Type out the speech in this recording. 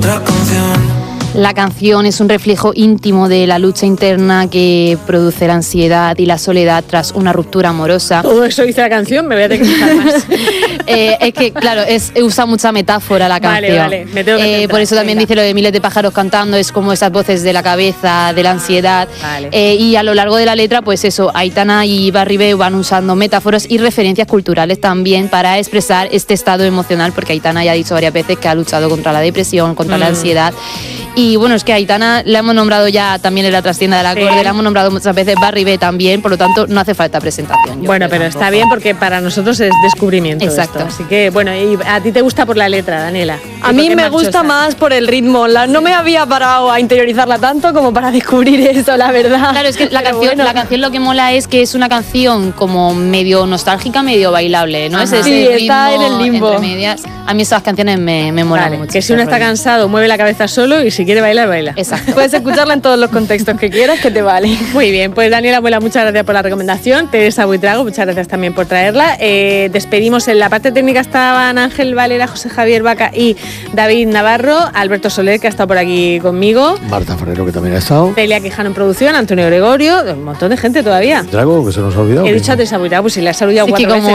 otra canción. La canción es un reflejo íntimo de la lucha interna que produce la ansiedad y la soledad tras una ruptura amorosa. Todo eso dice la canción, me voy a tener que fijar más. Es que, claro, usa mucha metáfora la canción. Vale, me tengo que centrar. Por eso también dice lo de miles de pájaros cantando, es como esas voces de la cabeza, de la ansiedad. Vale. Y a lo largo de la letra, pues eso, Aitana y Barribeu van usando metáforas y referencias culturales también para expresar este estado emocional, porque Aitana ya ha dicho varias veces que ha luchado contra la depresión, contra la ansiedad. Y bueno, es que a Aitana la hemos nombrado ya también en la trastienda del acorde, la hemos nombrado muchas veces, Barribé también, por lo tanto no hace falta presentación. Bueno, pero está bien porque para nosotros es descubrimiento. Exacto. Esto. Así que, bueno, ¿y a ti te gusta por la letra, Daniela? A mí me gusta más por el ritmo. No me había parado a interiorizarla tanto como para descubrir eso, la verdad. Claro, es que la canción lo que mola es que es una canción como medio nostálgica, medio bailable, ¿no? Es ese sí, ritmo está en el limbo. entre medias. A mí esas canciones me molan mucho. Que si uno está cansado, mueve la cabeza solo y si quiere bailar, baila. Exacto. Puedes escucharla en todos los contextos que quieras, que te vale. Muy bien, pues Daniela Abuela, muchas gracias por la recomendación. Teresa Buitrago, muchas gracias también por traerla. Despedimos en la parte técnica, estaban Ángel Valera, José Javier Vaca y David Navarro, Alberto Soler, que ha estado por aquí conmigo, Marta Ferrero, que también ha estado. Celia Quijano en producción, Antonio Gregorio, un montón de gente todavía. Drago, que se nos ha olvidado. He dicho a Teresa Buitrago, pues si le ha saludado Sí, que cuatro como